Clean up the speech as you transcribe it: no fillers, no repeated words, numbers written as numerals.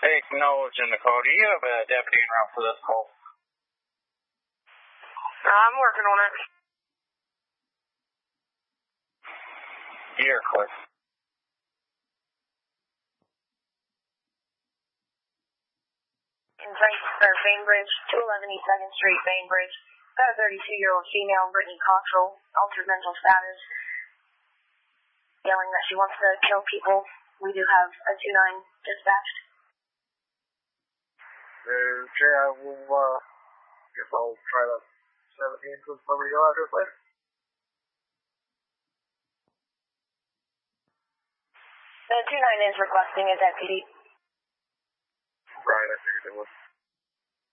Acknowledging the call. Do you have a deputy en route for this call? I'm working on it. You're clear. In Bainbridge, 211 East 2nd Street, Bainbridge. Got a 32-year-old female, Brittany Cottrell, altered mental status, yelling that she wants to kill people. We do have a 2-9 dispatched. Okay, I will, guess I'll try to 17 to somebody your address later. The 2-9 is requesting a deputy. Right, I figured it was.